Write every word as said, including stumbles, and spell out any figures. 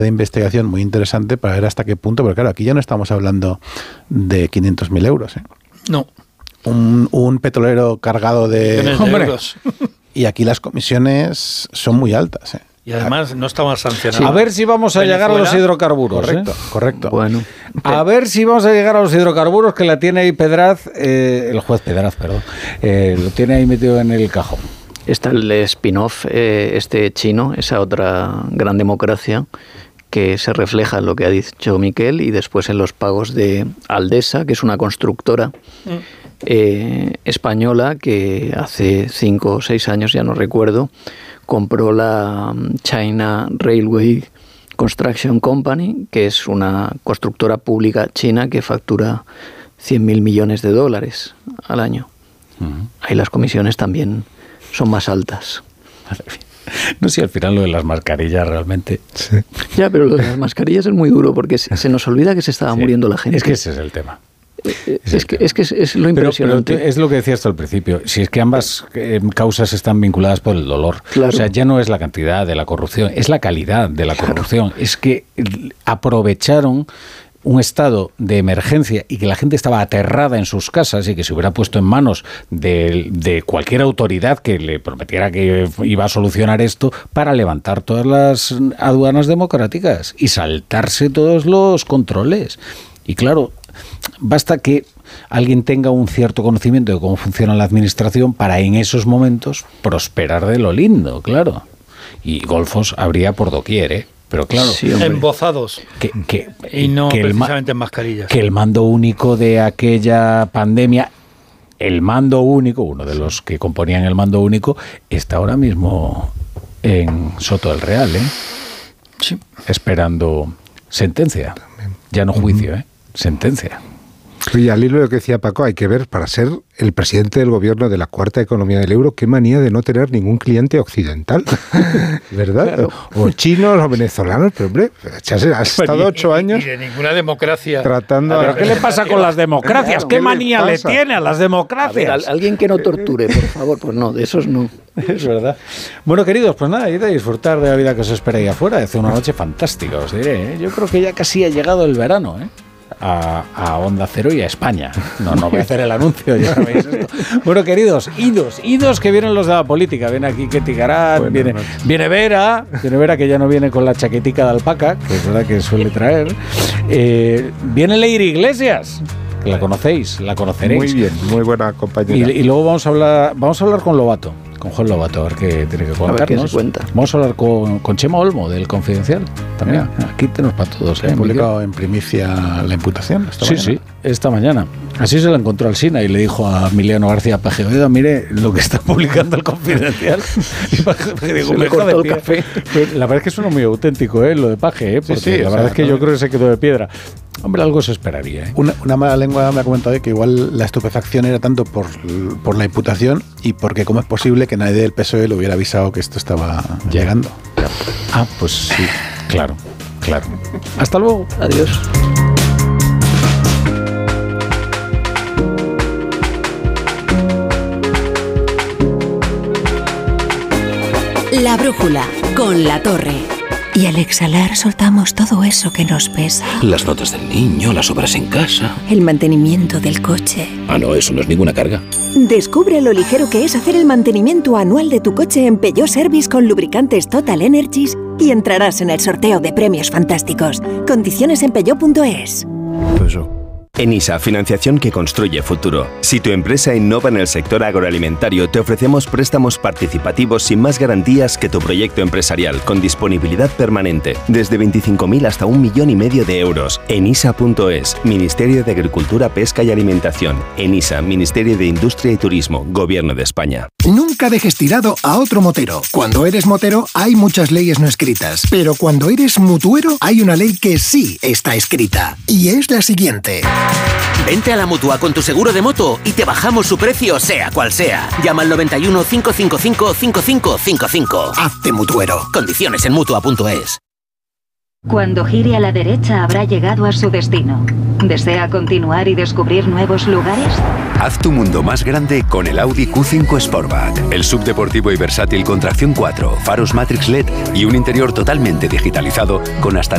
de investigación muy interesante para ver hasta qué punto, porque claro, aquí ya no estamos hablando de quinientos mil euros. ¿eh? No. Un, un petrolero cargado de... de euros. Y aquí las comisiones son muy altas. ¿eh? Y además no estaban sancionados. A ver si vamos a Venezuela, llegar a los hidrocarburos. Correcto, ¿eh? correcto. Bueno. A ver si vamos a llegar a los hidrocarburos, que la tiene ahí Pedraz, eh, el juez Pedraz, perdón, eh, lo tiene ahí metido en el cajón. Está el spin-off eh, este chino, esa otra gran democracia, que se refleja en lo que ha dicho Miquel y después en los pagos de Aldesa, que es una constructora mm. eh, española que hace cinco o seis años, ya no recuerdo, compró la China Railway Construction Company, que es una constructora pública china que factura cien mil millones de dólares al año. Uh-huh. Ahí las comisiones también son más altas. No sé si al final lo de las mascarillas realmente... Sí. Ya, pero lo de las mascarillas es muy duro porque se nos olvida que se estaba sí. muriendo la gente. Es que ese es el tema. Es, es, que, es que es, es lo impresionante. Pero, pero es lo que decías hasta al principio. Si es que ambas eh, causas están vinculadas por el dolor. Claro. O sea, ya no es la cantidad de la corrupción, es la calidad de la claro. corrupción. Es que aprovecharon un estado de emergencia y que la gente estaba aterrada en sus casas y que se hubiera puesto en manos de, de cualquier autoridad que le prometiera que iba a solucionar esto para levantar todas las aduanas democráticas y saltarse todos los controles. Y claro, basta que alguien tenga un cierto conocimiento de cómo funciona la administración para en esos momentos prosperar de lo lindo, claro. Y golfos habría por doquier, ¿eh? Pero claro, sí, embozados que, que, y no que precisamente el, en mascarillas. Que el mando único de aquella pandemia, el mando único, uno de los que componían el mando único, está ahora mismo en Soto del Real, ¿eh? Sí. Esperando sentencia. Ya no juicio, ¿eh? Sentencia. Oye, al hilo de lo que decía Paco, hay que ver, para ser el presidente del gobierno de la cuarta economía del euro, qué manía de no tener ningún cliente occidental, ¿verdad? Claro. O chinos o venezolanos, pero hombre, has estado ocho años... Y de ninguna democracia. Tratando ¿Pero a... qué le pasa con las democracias? Claro, ¿Qué, ¿Qué manía le, le tiene a las democracias? A ver, alguien que no torture, por favor, pues no, de esos no. Es verdad. Bueno, queridos, pues nada, id a disfrutar de la vida que os espera ahí afuera. Hace una noche fantástica, os diré, ¿eh? Yo creo que ya casi ha llegado el verano, ¿eh? A, a Onda Cero y a España. No, no voy a hacer el anuncio, ya sabéis esto. Bueno, queridos, idos, idos que vienen los de la política. Viene aquí Ketty Garat, bueno, viene, no. viene Vera, viene Vera que ya no viene con la chaquetica de alpaca, que es verdad que suele traer. Eh, viene Leire Iglesias, que la conocéis, la conoceréis. Muy bien, muy buena compañera. Y, y luego vamos a hablar, vamos a hablar con Lobato. Con Juan Lobato, a ver qué tiene que contarnos. A ver qué se cuenta. Vamos a hablar con, con Chema Olmo, del Confidencial. También. Yeah. Aquí tenemos para todos. ¿eh? ¿Ha publicado en primicia la imputación? Esta sí, mañana. sí, esta mañana. Así se la encontró Alsina y le dijo a Emiliano García Paje, oiga, mire lo que está publicando el Confidencial. Y Paje digo, se le cortó el café. La verdad es que suena muy auténtico, ¿eh? Lo de Paje, ¿eh? Porque sí, sí, la verdad sea, es que no, yo creo que se quedó de piedra. Hombre, algo se esperaría, ¿eh? Una, una mala lengua me ha comentado que igual la estupefacción era tanto por, por la imputación y porque cómo es posible que nadie del P S O E le hubiera avisado que esto estaba ya. llegando. Ah, pues sí, claro, claro. Hasta luego. Adiós. La brújula con La Torre. Y al exhalar soltamos todo eso que nos pesa. Las notas del niño, las obras en casa. El mantenimiento del coche. Ah, no, eso no es ninguna carga. Descubre lo ligero que es hacer el mantenimiento anual de tu coche en Peugeot Service con lubricantes Total Energies y entrarás en el sorteo de premios fantásticos. Condiciones en peugeot punto es. Eso. ENISA, financiación que construye futuro. Si tu empresa innova en el sector agroalimentario, te ofrecemos préstamos participativos sin más garantías que tu proyecto empresarial, con disponibilidad permanente, desde veinticinco mil hasta un millón y medio de euros. enisa punto es, Ministerio de Agricultura, Pesca y Alimentación. ENISA, Ministerio de Industria y Turismo, Gobierno de España. Nunca dejes tirado a otro motero. Cuando eres motero, hay muchas leyes no escritas, pero cuando eres mutuero, hay una ley que sí está escrita, y es la siguiente. Vente a la Mutua con tu seguro de moto y te bajamos su precio sea cual sea. Llama al noventa y uno, cinco cinco cinco, cinco cinco cinco cinco. Hazte mutuero. Condiciones en mutua punto es. Cuando gire a la derecha habrá llegado a su destino. ¿Desea continuar y descubrir nuevos lugares? Haz tu mundo más grande con el Audi Q cinco Sportback. El subdeportivo y versátil con tracción cuatro, faros Matrix L E D y un interior totalmente digitalizado con hasta